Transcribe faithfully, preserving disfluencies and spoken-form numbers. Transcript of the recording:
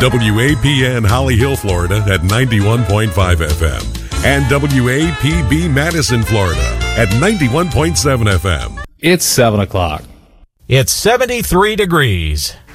W A P N Holly Hill, Florida at ninety-one point five F M. And W A P B Madison, Florida at ninety-one point seven F M. It's seven o'clock. It's seventy-three degrees.